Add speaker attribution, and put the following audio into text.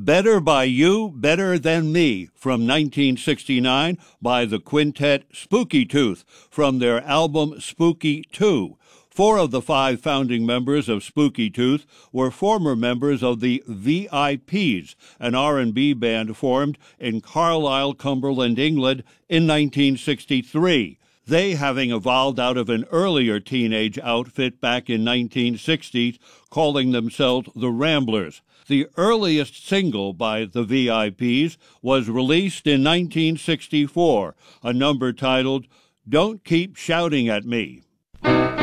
Speaker 1: Better by You, Better Than Me from 1969 by the quintet Spooky Tooth from their album Spooky 2. 4 of the 5 founding members of Spooky Tooth were former members of the VIPs, an R&B band formed in Carlisle, Cumberland, England in 1963. They having evolved out of an earlier teenage outfit back in 1960s, calling themselves the Ramblers. The earliest single by the VIPs was released in 1964, a number titled Don't Keep Shouting at Me.